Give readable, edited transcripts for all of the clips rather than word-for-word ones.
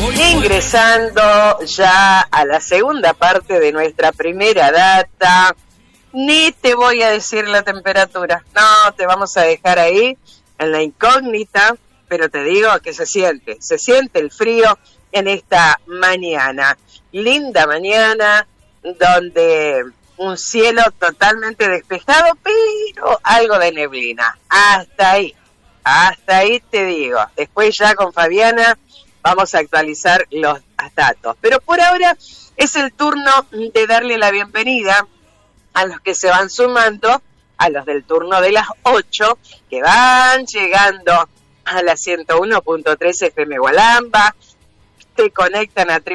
Ingresando ya a la segunda parte de nuestra primera data. Ni te voy a decir la temperatura, no, te vamos a dejar ahí en la incógnita, pero te digo que se siente el frío en esta mañana, linda mañana, donde un cielo totalmente despejado, pero algo de neblina, hasta ahí te digo, después ya con Fabiana vamos a actualizar los datos, pero por ahora es el turno de darle la bienvenida a los que se van sumando, a los del turno de las 8, que van llegando a la 101.3 FM Gualamba, te conectan a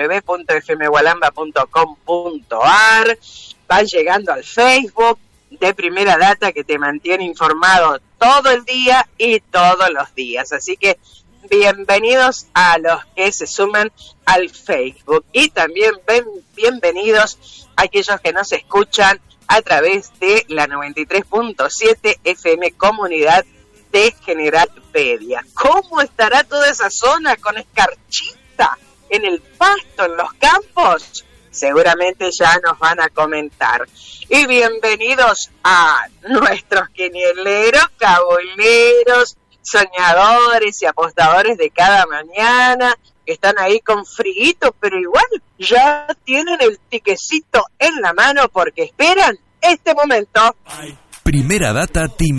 www.fmgualamba.com.ar, van llegando al Facebook de Primera Data, que te mantiene informado todo el día y todos los días. Así que bienvenidos a los que se suman al Facebook y también bienvenidos a aquellos que nos escuchan a través de la 93.7 FM Comunidad de General Pedia. ¿Cómo estará toda esa zona con escarchita en el pasto, en los campos? Seguramente ya nos van a comentar. Y bienvenidos a nuestros quinieleros, caboleros, soñadores y apostadores de cada mañana, que están ahí con friguito, pero igual ya tienen el tiquecito en la mano porque esperan este momento. Primera Data